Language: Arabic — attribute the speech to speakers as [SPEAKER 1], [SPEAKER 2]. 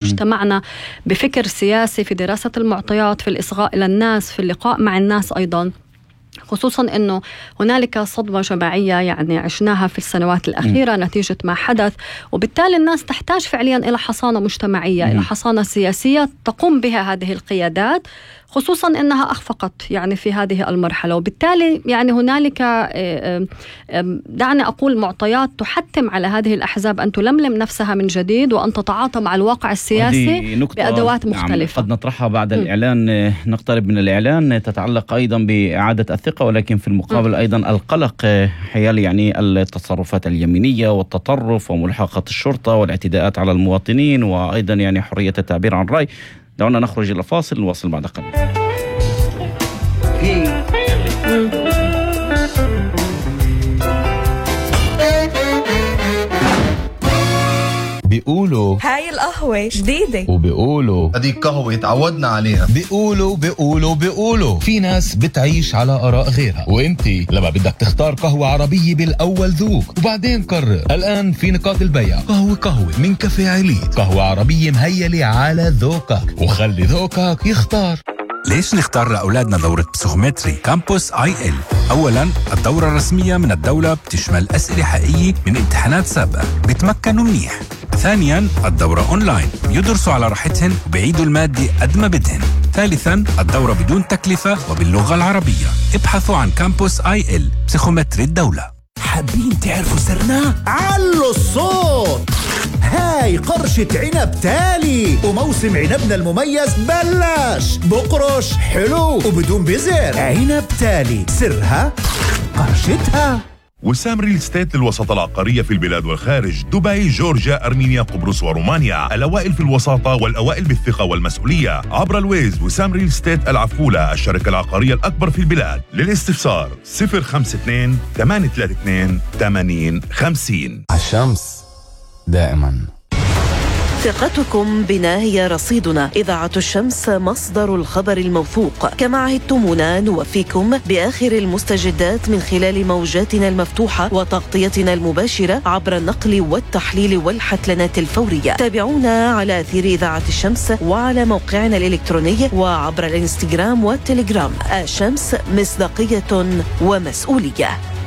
[SPEAKER 1] مجتمعنا بفكر سياسي، في دراسة المعطيات، في الإصغاء إلى الناس، في اللقاء مع الناس أيضا، خصوصا أنه هنالك صدمة جماعية يعني عشناها في السنوات الأخيرة نتيجة ما حدث، وبالتالي الناس تحتاج فعليا إلى حصانة مجتمعية، إلى حصانة سياسية تقوم بها هذه القيادات، خصوصا أنها أخفقت يعني في هذه المرحلة. وبالتالي يعني هنالك دعني أقول معطيات تحتم على هذه الأحزاب أن تلملم نفسها من جديد وأن تتعاطى مع الواقع السياسي بأدوات مختلفة.
[SPEAKER 2] قد نطرحها بعد الإعلان. نقترب من الإعلان، تتعلق أيضا بإعادة الثقة، ولكن في المقابل أيضا القلق حيال يعني التصرفات اليمينية والتطرف وملاحقة الشرطة والاعتداءات على المواطنين، وأيضا يعني حرية التعبير عن الرأي. دعونا نخرج إلى فاصل نواصل بعد قليل.
[SPEAKER 3] بيقولوا
[SPEAKER 4] هاي القهوة جديدة،
[SPEAKER 3] وبيقولوا
[SPEAKER 5] هذه القهوة تعودنا عليها.
[SPEAKER 3] بيقولوا في ناس بتعيش على آراء غيرها، وانتي لما بدك تختار قهوة عربية بالأول ذوق وبعدين قرر. الآن في نقاط البيع قهوة من كافيه عليت، قهوة عربية مهيلة على ذوقك، وخلي ذوقك يختار.
[SPEAKER 6] ليش نختار لأولادنا دورة بسيكومتري كامبوس IL؟ أولاً الدورة الرسمية من الدولة بتشمل أسئلة حقيقية من امتحانات سابقة بتمكنوا منيح. ثانياً الدورة أونلاين، يدرسوا على راحتهن وبيعيدوا المادة قد ما بدهن. ثالثاً الدورة بدون تكلفة وباللغة العربية. ابحثوا عن كامبوس IL بسيكومتري الدولة.
[SPEAKER 7] حابين تعرفوا سرنا؟ علوا الصوت. هاي قرشة عنب تالي، وموسم عنبنا المميز بلش. بقرش حلو وبدون بذر. عنب تالي سرها قرشتها.
[SPEAKER 8] وسام ريل ستيت للوساطة العقارية في البلاد والخارج، دبي، جورجيا، أرمينيا، قبرص ورومانيا. الأوائل في الوساطة والأوائل بالثقة والمسؤولية. عبر الويز وسام ريل ستيت العفولة، الشركة العقارية الأكبر في البلاد. للاستفسار 052 832 8050.
[SPEAKER 3] الشمس دائما.
[SPEAKER 9] ثقتكم بنا هي رصيدنا. إذاعة الشمس مصدر الخبر الموثوق. كما عهدتمونا نوفيكم بآخر المستجدات من خلال موجاتنا المفتوحة وتغطيتنا المباشرة عبر النقل والتحليل والحتلنات الفورية. تابعونا على أثير إذاعة الشمس وعلى موقعنا الإلكتروني وعبر الانستغرام والتليجرام. الشمس، مصداقية ومسؤولية.